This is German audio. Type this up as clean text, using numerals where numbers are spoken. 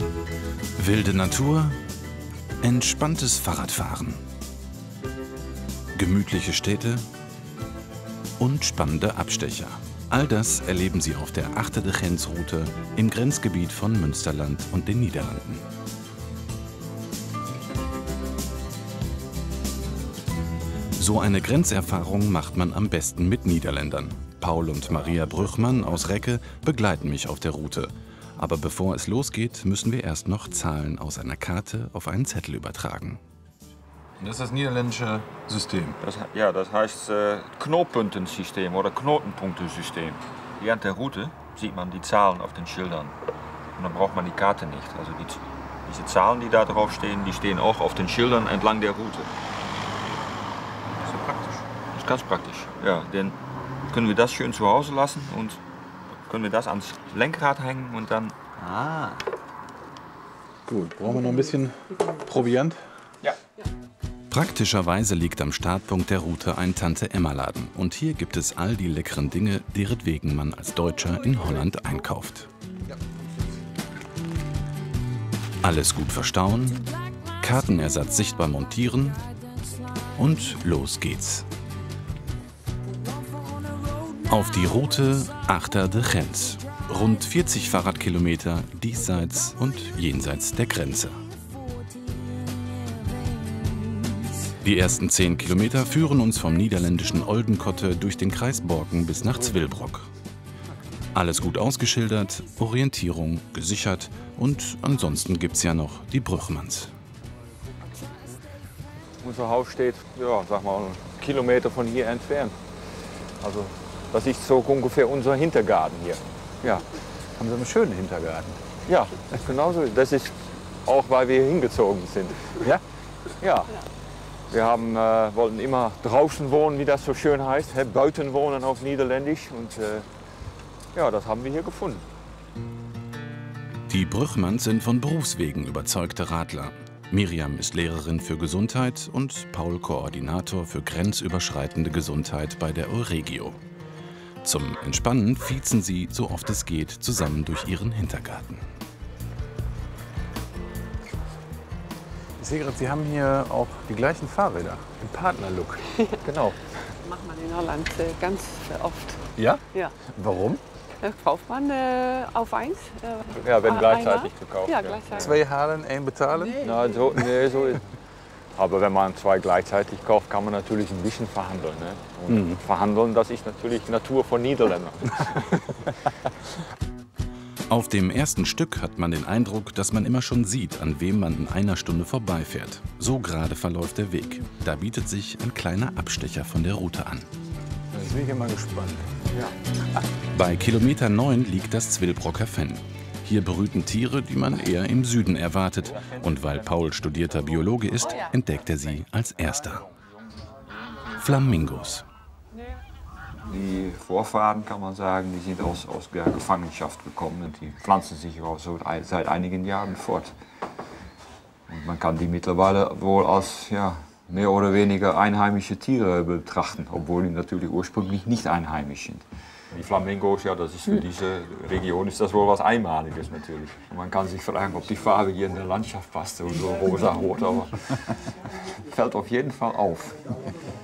Wilde Natur, entspanntes Fahrradfahren, gemütliche Städte und spannende Abstecher. All das erleben Sie auf der Achter de Gens-Route im Grenzgebiet von Münsterland und den Niederlanden. So eine Grenzerfahrung macht man am besten mit Niederländern. Paul und Maria Brüchmann aus Recke begleiten mich auf der Route. Aber bevor es losgeht, müssen wir erst noch Zahlen aus einer Karte auf einen Zettel übertragen. Das ist das niederländische System. Das heißt Knotenpunktensystem oder Knotenpunktensystem. Während der Route sieht man die Zahlen auf den Schildern. Und dann braucht man die Karte nicht. Also diese Zahlen, die da drauf stehen, die stehen auch auf den Schildern entlang der Route. Das ist ja praktisch. Das ist ganz praktisch. Ja, dann können wir das schön zu Hause lassen und können wir das ans Lenkrad hängen und dann... Gut, brauchen wir noch ein bisschen Proviant? Ja. Praktischerweise liegt am Startpunkt der Route ein Tante-Emma-Laden. Und hier gibt es all die leckeren Dinge, deretwegen man als Deutscher in Holland einkauft. Alles gut verstauen, Kartenersatz sichtbar montieren und los geht's. Auf die Route Achter de Gens. Rund 40 Fahrradkilometer diesseits und jenseits der Grenze. Die ersten 10 Kilometer führen uns vom niederländischen Oldenkotte durch den Kreis Borken bis nach Zwillbrock. Alles gut ausgeschildert, Orientierung gesichert und ansonsten gibt's ja noch die Brüchmanns. Unser Haus steht, ja, sag mal, 1 Kilometer von hier entfernt. Also das ist so ungefähr unser Hintergarten hier. Ja. Haben Sie einen schönen Hintergarten? Ja, genau so. Das ist auch, weil wir hier hingezogen sind. Ja? Ja. Wir wollten immer draußen wohnen, wie das so schön heißt. Buiten wohnen auf Niederländisch. Und ja, das haben wir hier gefunden. Die Brüchmanns sind von Berufswegen überzeugte Radler. Miriam ist Lehrerin für Gesundheit und Paul Koordinator für grenzüberschreitende Gesundheit bei der Euregio. Zum Entspannen fiezen sie, so oft es geht, zusammen durch ihren Hintergarten. Ich sehe gerade, Sie haben hier auch die gleichen Fahrräder im Partnerlook. Genau. Macht man in Holland ganz oft. Ja? Ja. Warum? Kauft man auf eins. Ja, wenn gleichzeitig einmal. gekauft. Ja, gleichzeitig. 2 halen, 1 betalen? Nee. Na, so ist. Aber wenn man 2 gleichzeitig kauft, kann man natürlich ein bisschen verhandeln. Ne? Und verhandeln, das ist natürlich Natur von Niederländern. Auf dem ersten Stück hat man den Eindruck, dass man immer schon sieht, an wem man in einer Stunde vorbeifährt. So gerade verläuft der Weg. Da bietet sich ein kleiner Abstecher von der Route an. Jetzt bin ich ja mal gespannt. Ja. Bei Kilometer 9 liegt das Zwillbrocker Fen. Hier brüten Tiere, die man eher im Süden erwartet. Und weil Paul studierter Biologe ist, entdeckt er sie als erster. Flamingos. Die Vorfahren, kann man sagen, die sind aus der Gefangenschaft gekommen und die pflanzen sich auch so seit einigen Jahren fort. Und man kann die mittlerweile wohl als mehr oder weniger einheimische Tiere betrachten, obwohl die natürlich ursprünglich nicht einheimisch sind. Die Flamingos, ja, das ist für diese Region ist das wohl was Einmaliges natürlich. Und man kann sich fragen, ob die Farbe hier in der Landschaft passt, so rosa-rot, aber fällt auf jeden Fall auf.